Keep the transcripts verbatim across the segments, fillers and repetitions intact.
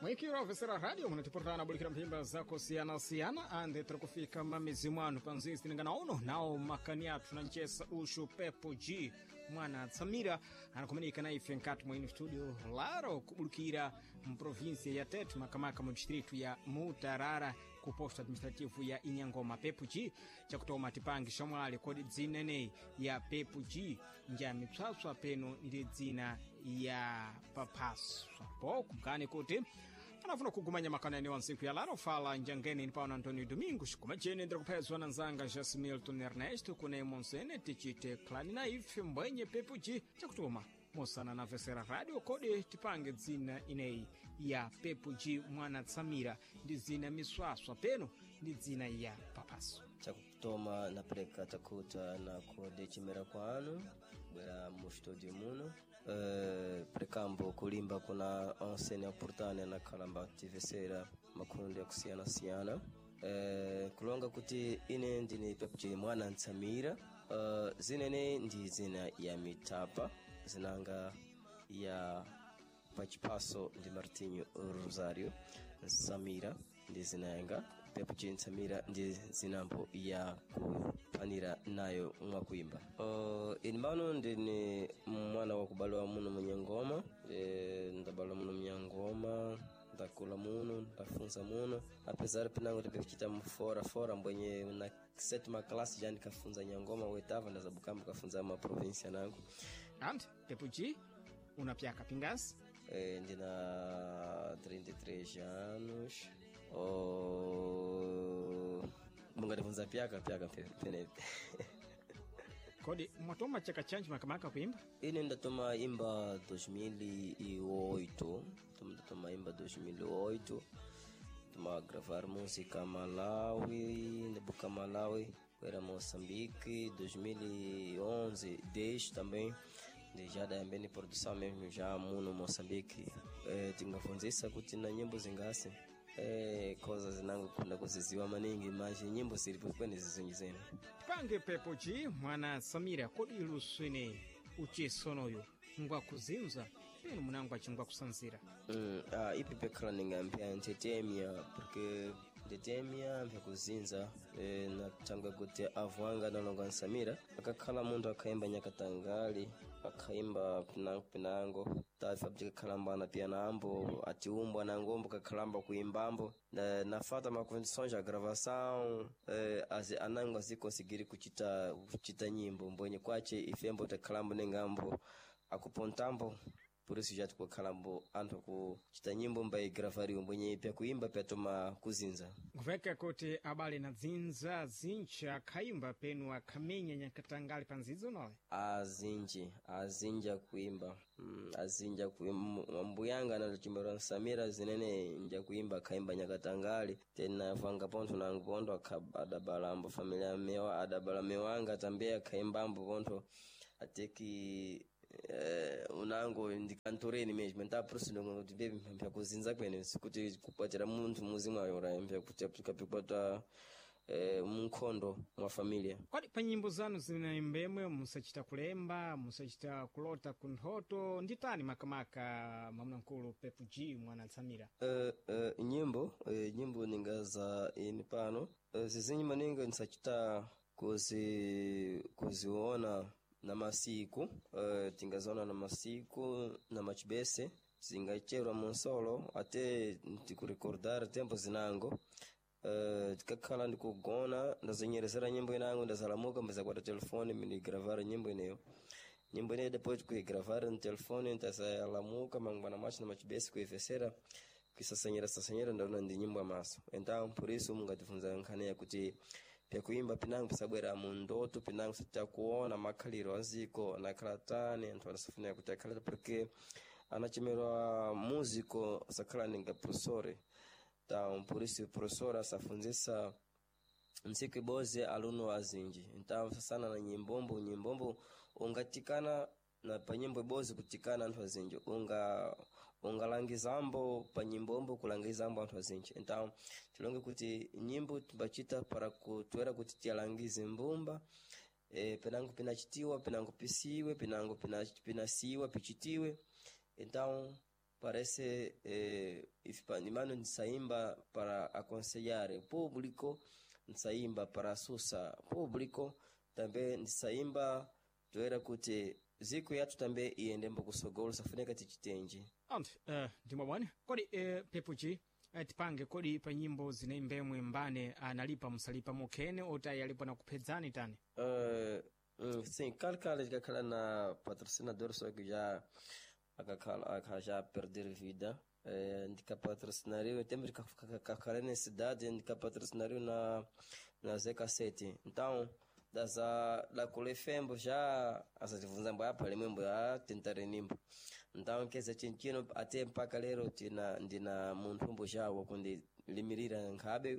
Mwikiro ofisira radio munatiportana bulikira mpimba zako siyana siyana ande trakufika mamezi mwanu panzizi tinengana uno nao makani atu nanchesa ushu Pepo G mwana Tsamira anakomunika na ife nkati mwa inu studio laro kubulukira mprovinsia ya Tete makamaka mu distritu ya Mutarara ku posto administrativu ya Inyangoma. Pepo G chakutoma tipangi shamwali kodi dzina nei ya Pepo G njami psaswa peno ndi dzina ya papaswa po kugani kuti anafuna kugumanya makanani wa nsiku ya laro fala njangeni ni paona Antonio Domingos kumachene ndira kupezwa na nzanga Jasmilton Ernesto kune monsene tichite klani na ife mbwenye Pepo G chakutoma mosana na vesera radio kodi tipange dzina inei ya Pepo G mwana Tsamira ndi dzina miswaswa peno ndi dzina ya papaso chakutoma na preka takuta na kode chimera kwanu bwera mu studio muno uh, prekambo kulimba kuna ensene portane na kalamba tivesera makundi ya kusiyana siyana uh, kulonga kuti ine ndini Pepo G mwana Tsamira uh, zinene ndi zina ya mitapa zinanga ya Pachipaso ndi Martinho Rosario Samira ndi zinanga Pepo G Samira ndi zinambo ya kupanira nayo mwakuimba. Uh, inimano ndini mwana wa kubalwa muno Munyangoma, e, ndabalwa muno Munyangoma, ndakula muno, ndafunza muno. Apesar pinango tepekuchita mfora fora mbwenye na sétima classe jani kafunza Nyangoma wetava na Zabukamba kafunza ma provincia nangu. And Pepo G unapiaka pingasi? Eh, ndina trinta e três anos. Oh, munga ndifunza piaka piaka pene. Kodi mwatoma chaka chanji makamaka kuimba? Ine ndatoma imba dois mil e oito. Ndatoma imba dois mil e oito. Toma gravar música Malawi, Nebuca Malawi, era Moçambique, dois mil e onze, dez também. De já da ambeni produção mesmo já muno Moçambique. Eh, tingafunzisa kuti na nyimbo zingasi. Eh, coisas zinangu kunda kuziziwa maningi mas nyimbo zilipo kwene zizungizene. Pange Pepo G mwana Samira kodi iluswene uchesonoyo ngwa kuzinza peno munangwa chingwa kusanzira. Mm, ah ipi pekala ningampia ntetemia porque ntetemia mpya kuzinza e, na tanga kuti avwanga na longa Samira akakhala mundu akaimba nyakatangali akaimba pinango pinango tafa bjika kalambana pia nambo atiumbwa na ngombo kakalamba kuimbambo na nafata ma condições de gravação eh, as anangwa zikosigiri kuchita kuchita nyimbo mbonye kwache ifembo takalamba nengambo akupontambo por isso já tuko kalambo anto ku chita nyimbo mbai gravari mbonye pia kuimba pia toma kuzinza nguveka kuti abale na zinza zincha kaimba penu akamenya nyakatangali panzizo nowe azinji azinja kuimba mm, azinja kuimba mbuyanga na chimero Samira zinene nja kuimba kaimba nyakatangali tena vanga ponto na ngondo akabada balambo familia mewa adabala mewanga tambia kaimba mbo ponto ateki eh unango ndikantoreni mesmo nta prosino ngo bebe mpya kuzinza kwene sikuti kupatira muntu muzima yora mpya kuti apikapikota eh munkondo mwa familia. Kwadi pa nyimbo zanu zinaimbemwe musachita kulemba musachita kulota kunhoto nditani makamaka mamuna nkulu Pepo G mwana Tsamira? Eh uh, nyimbo uh, nyimbo ningaza ini pano uh, zizinyima ninga nisachita kuzi kuziona na masiku uh, tingazona na masiku na machibese zingaicherwa monsolo ate ntikurecordar tempo zinango uh, tikakhala ndikugona ndazenyeresera nyimbo inango ndazalamuka mbaza kwa telefone mini gravar nyimbo ineyo nyimbo ineyo depois kuigravar no telefone ndazalamuka mangwana machi na machibese kuifesera kisasanyera sasanyera ndaona ndi nyimbo amaso então por isso mungatifunza nkhani ya kuti pia kuimba pinango pisabwera mundoto pinango sita kuona makaliro aziko na karatani antu anasafuna ya kutakala porque anachimerwa muziko sakala ninga professore ta por isso professora safunzisa msiki boze aluno azinji então sana na nyimbombo nyimbombo ungatikana na panyimbo bozi kutikana antu azinji unga ungalangizambo panyimbombo kulangizambo antu azinji então tilonge kuti nyimbo tubachita para kutwera kuti tialangize mbumba e, penango pinachitiwa penango pisiwe penango pinasiwa pichitiwe então parece eh, ifipandimano nsaimba para aconselhar o público, nsaimba para assusar público, também nsaimba toera kuti ziku yathu também iende mbokusogolo safunika tichitenje. Ant, uh, ndimabwana kodi uh, pepuchi uh, tipange kodi pa nyimbo zinaimbemwe mbane analipa musalipa mukene ota yalipo na kuphedzani tani? Uh, mm, sim, calcala tikakhala na patrocinador só que já akakhala já perder vida. Eh, ndika patrocinario temos kakhala na cidade ndika patrocinario na na Z cassete. Então dasa la colefembo já asativunza mbaya pale mwembo ya tentare nimbo. Então keza chinchino até mpaka lero tina ndina muntumbo jawo kundi limirira nkabe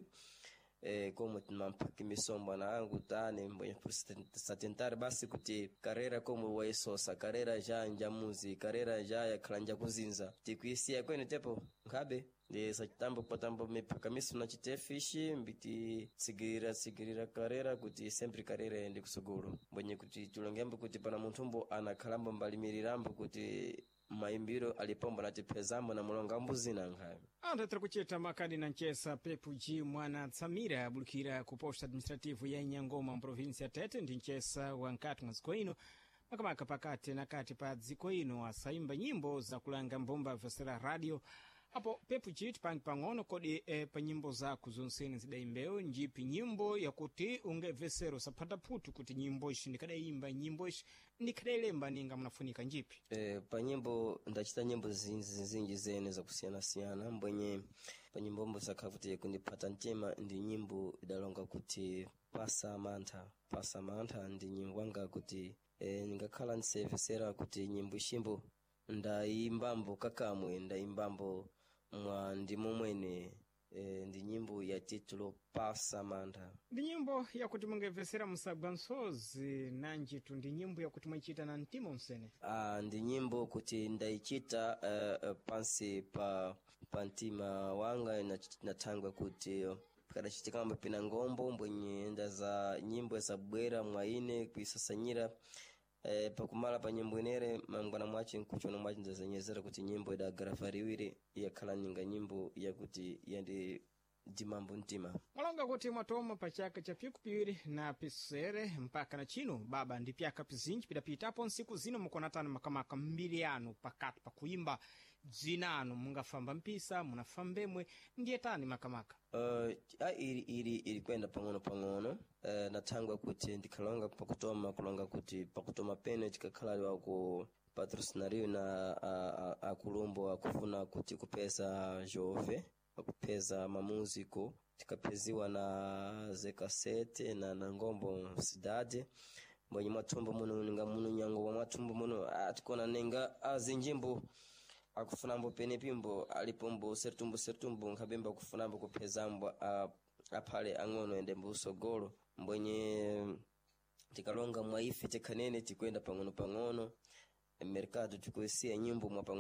eh como tunampaki misombo na angu tane mboya por tentar basi kuti carreira como waisosa carreira já njamuzi carreira já ya klanja kuzinza tikuisia kwene tepo nkabe de satambo patambo mipaka misu na chitefishi mbiti sigirira sigirira carreira kuti sempre carreira ende kusuguru mbonye kuti tulongembo kuti pana muntumbo anakhalambo mbalimirirambo kuti maimbiro alipomba na tipezambo na mulonga mbuzi na nkhayo. Anda trakucheta makadi na nchesa Pepu G mwana Tsamira bulukira ku posta administrativu ya Nyangoma provinsi ya Tete ndi nchesa wa nkati mwa ziko ino makamaka pakati na kati pa ziko ino asaimba nyimbo za kulanga mbomba Vesera radio. Hapo Pepu G tipangi pangono kodi e, pa nyimbo za kuzonseni zidaimbeo njipi nyimbo ya kuti unge Vesero sapata putu kuti nyimbo ishi ndikadaimba nyimbo ishi ndikadailemba ninga mnafunika njipi? E, pa nyimbo ndachita nyimbo zinji zinji zene za kusiana siana mbonye pa nyimbo mbo sakavuti kundipata ntima ndi nyimbo idalonga kuti pasa mantha pasa mantha ndi nyimbo wanga kuti e, ngakhala nsevesera kuti nyimbo ishimbo ndaimbambo kakamwe ndaimbambo mwa ndimo mwene e, ndi nyimbo ya titulo pasa mantha. Ndi nyimbo ya kuti mungevesera musagwa nsozi nanjitu ndi nyimbo ya kuti mwaichita na ntimo msene? Ah, ndi nyimbo kuti ndaichita uh, uh, pansi pa pantima wanga natangwa kuti kadachitika kamba pina ngombo mbwenye enda za nyimbo za bwera mwaine kuisasanyira eh, pakumala pa nyimbo inere mangwana mwachi nkuchono mwachi ndazanyezera kuti nyimbo ida grafariwire yakhala ninga nyimbo ya kuti yandi dimambo ntima. Mwalonga kuti mwatoma pa chaka cha piku piwiri na pisere mpaka na chino baba ndi pyaka pizinji pidapitapo nsiku zino mukonatana makamaka mbili anu pakati pa kuimba zinanu mungafamba mpisa munafambemwe ndiye tani makamaka? Uh, iri iri iri kwenda pangono pangono uh, natangwa kuti ndikalonga pakutoma kulonga kuti pakutoma pene tikakhala ku patrocinario na akulumbo akufuna kuti kupesa jove akupeza mamuziko tikapeziwa na Z cassete na na ngombo cidade mbonye matumbo muno ninga muno nyango wa matumbo muno atikona nenga azinjimbo akufunambo pene pimbo alipombo sertumbo sertumbo nkabemba kufunambo kupezambo apale angono ende mbusogolo mbonye tikalonga mwaife tekanene tikwenda pangono pangono mercado tikuisia nyimbo mwa